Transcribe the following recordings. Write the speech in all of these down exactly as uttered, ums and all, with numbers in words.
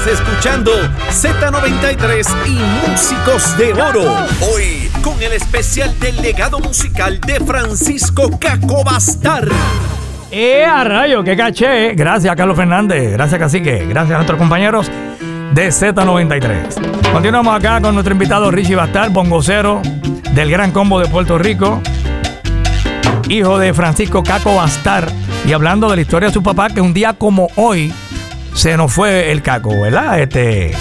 Estás escuchando Z noventa y tres y Músicos de Oro. Hoy con el especial del legado musical de Francisco Caco Bastar. ¡Eh, a rayo! ¡Qué caché! Gracias, Carlos Fernández. Gracias, Cacique. Gracias a nuestros compañeros de Z noventa y tres. Continuamos acá con nuestro invitado Richie Bastar, bongocero del Gran Combo de Puerto Rico, hijo de Francisco Caco Bastar. Y hablando de la historia de su papá, que un día como hoy se nos fue el Caco, ¿verdad? Este,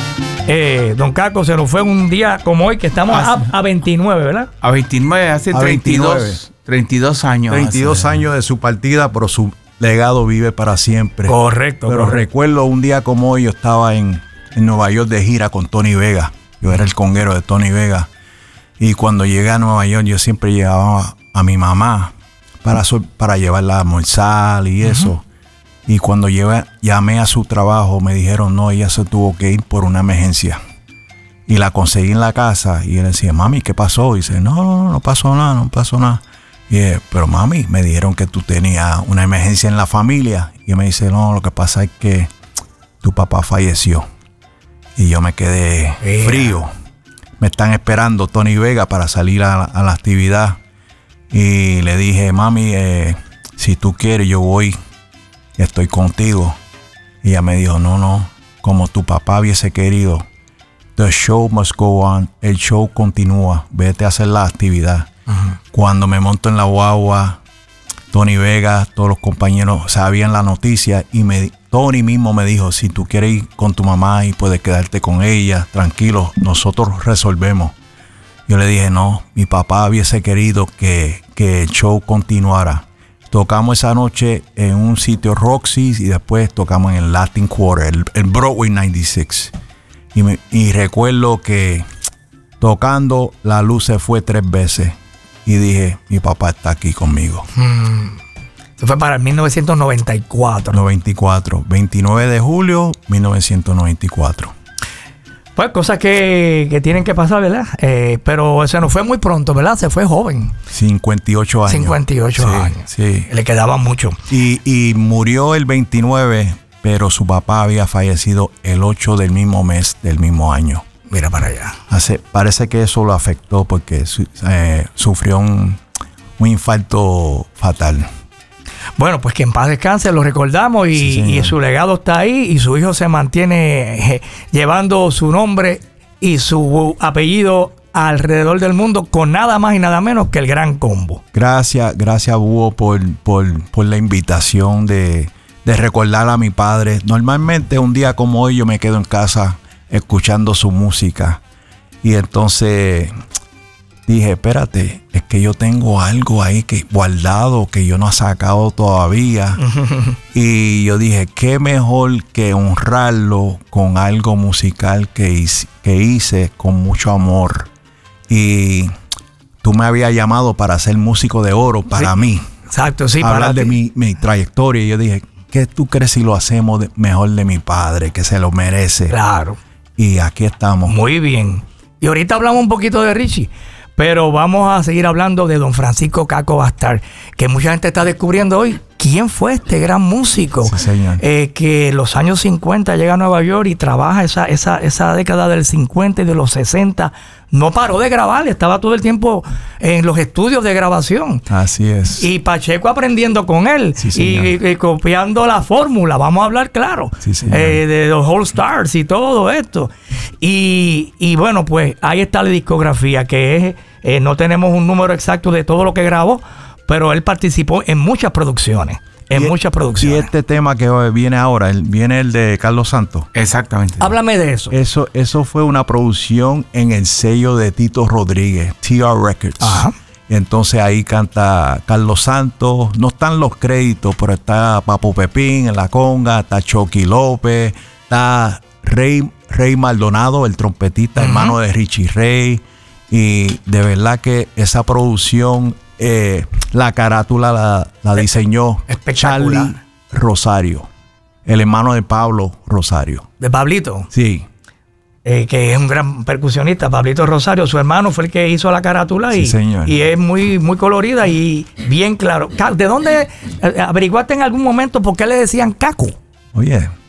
eh, don Caco se nos fue un día como hoy, que estamos a, a veintinueve, ¿verdad? A veintinueve, hace a treinta y dos, veintinueve. treinta y dos años. treinta y dos hace. años de su partida, pero su legado vive para siempre. Correcto. Pero correcto. recuerdo un día como hoy, yo estaba en, en Nueva York de gira con Tony Vega. Yo era el conguero de Tony Vega. Y cuando llegué a Nueva York, yo siempre llevaba a mi mamá para, para llevarla a almorzar y eso. Uh-huh. Y cuando llevé, llamé a su trabajo, me dijeron, no, ella se tuvo que ir por una emergencia. Y la conseguí en la casa y él decía, mami, ¿qué pasó? Y dice, no, no, no pasó nada, no pasó nada. Y dije, pero mami, me dijeron que tú tenías una emergencia en la familia. Y me dice, no, lo que pasa es que tu papá falleció. Y yo me quedé yeah. frío. Me están esperando Tony Vega para salir a, a la actividad. Y le dije, mami, eh, si tú quieres, yo voy. Estoy contigo. Y ella me dijo, no, no, como tu papá hubiese querido. The show must go on. El show continúa. Vete a hacer la actividad. Uh-huh. Cuando me monto en la guagua, Tony Vega, todos los compañeros sabían la noticia y me, Tony mismo me dijo, si tú quieres ir con tu mamá y puedes quedarte con ella, tranquilo, nosotros resolvemos. Yo le dije, no, mi papá hubiese querido que, que el show continuara. Tocamos esa noche en un sitio Roxy y después tocamos en el Latin Quarter, el, el Broadway noventa y seis. Y, me, y recuerdo que tocando la luz se fue tres veces. Y dije, mi papá está aquí conmigo. Hmm. Eso fue para el mil novecientos noventa y cuatro. noventa y cuatro. veintinueve de julio, mil novecientos noventa y cuatro. Pues cosas que, que tienen que pasar, ¿verdad? Eh, pero se nos fue muy pronto, ¿verdad? Se fue joven. cincuenta y ocho años. cincuenta y ocho sí, años. Sí. Le quedaba mucho. Y, y murió el veintinueve, pero su papá había fallecido el ocho del mismo mes del mismo año. Mira para allá. Hace, parece que eso lo afectó porque su, eh, sufrió un, un infarto fatal. Bueno, pues que en paz descanse, lo recordamos y, sí, y su legado está ahí y su hijo se mantiene eh, llevando su nombre y su apellido alrededor del mundo con nada más y nada menos que el Gran Combo. Gracias, gracias Búho por, por, por la invitación de, de recordar a mi padre. Normalmente un día como hoy yo me quedo en casa escuchando su música y entonces dije, espérate, es que yo tengo algo ahí que guardado que yo no he sacado todavía. Y yo dije, qué mejor que honrarlo con algo musical que hice, que hice con mucho amor. Y tú me habías llamado para ser músico de oro para sí, mí. Exacto, sí. Hablar para de ti. mi, mi trayectoria. Y yo dije, ¿qué tú crees si lo hacemos de, mejor de mi padre, que se lo merece? Claro. Y aquí estamos. Muy bien. Y ahorita hablamos un poquito de Richie. Pero vamos a seguir hablando de don Francisco Caco Bastar, que mucha gente está descubriendo hoy quién fue este gran músico. Sí, señor. Eh, que en los años cincuenta llega a Nueva York y trabaja esa, esa, esa década del cincuenta y de los sesenta. No paró de grabar, estaba todo el tiempo en los estudios de grabación. Así es. Y Pacheco aprendiendo con él Sí, y, y, y copiando la fórmula, vamos a hablar claro, Sí, señor. eh, de los All Stars y todo esto. Y, y bueno, pues ahí está la discografía, que es, eh, no tenemos un número exacto de todo lo que grabó, pero él participó en muchas producciones. En y, muchas producciones. Y este tema que viene ahora, el, viene el de Carlos Santos. Exactamente. Háblame de eso. Eso, eso fue una producción en el sello de Tito Rodríguez, T R Records. Ajá. Entonces ahí canta Carlos Santos. No están los créditos, pero está Papo Pepín en la conga, está Chucky López, está Rey, Rey Maldonado, el trompetista, uh-huh. hermano de Richie Ray. Y de verdad que esa producción, eh, la carátula la, la diseñó Charlie Rosario, el hermano de Pablo Rosario. ¿De Pablito? Sí. Eh, que es un gran percusionista, Pablito Rosario. Su hermano fue el que hizo la carátula sí, y, señor. y es muy, muy colorida y bien claro. ¿De dónde averiguaste en algún momento por qué le decían Caco? Oye,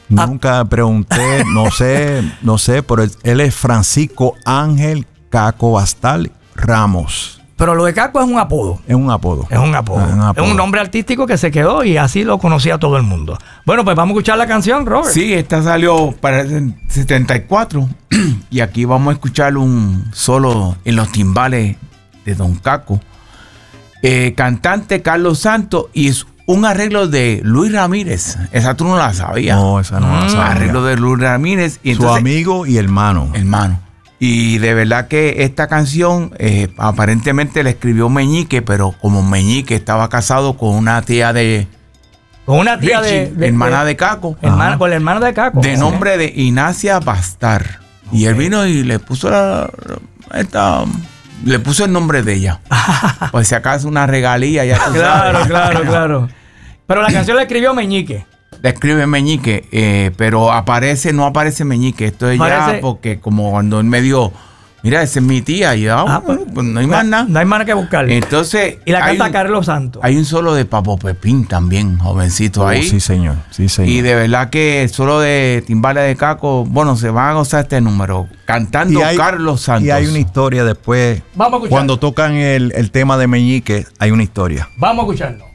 Nunca pregunté, no sé, no sé, pero él es Francisco Ángel Caco Bastal Ramos. Pero lo de Caco es un apodo. Es un apodo. Es un apodo. Es un apodo. Es un nombre artístico que se quedó y así lo conocía todo el mundo. Bueno, pues vamos a escuchar la canción, Robert. Sí, esta salió para el setenta y cuatro y aquí vamos a escuchar un solo en los timbales de Don Caco. Eh, cantante Carlos Santos y es un arreglo de Luis Ramírez. Esa tú no la sabías. No, esa no Mm. la sabía. Arreglo de Luis Ramírez. Y Su entonces, amigo y hermano. hermano. Y de verdad que esta canción eh, aparentemente la escribió Meñique, pero como Meñique estaba casado con una tía de Con una tía Richie, de, de- hermana de- de Caco, hermana, con la hermana de Caco. de nombre de Ignacia Bastar. Y él vino y le puso la, esta, le puso el nombre de ella. Pues si acaso una regalía, ya tú Claro, sabes. claro, claro. Pero la canción la escribió Meñique. Le escribe Meñique, eh, pero aparece, no aparece Meñique. Esto es Parece- ya porque como cuando él me dio, mira, esa es mi tía, y yo, ah, Ah, bueno, pues no hay más nada. No hay más nada que buscar. Entonces, y la hay canta un- Carlos Santos. Hay un solo de Papo Pepín también, jovencito Oh, ahí. sí, señor. Sí, señor. Y de verdad que el solo de Timbales de Caco, bueno, se van a gozar este número. Cantando Y hay- Carlos Santos. Y hay una historia después. Vamos a escuchar. Cuando tocan el, el tema de Meñique, hay una historia. Vamos a escucharlo.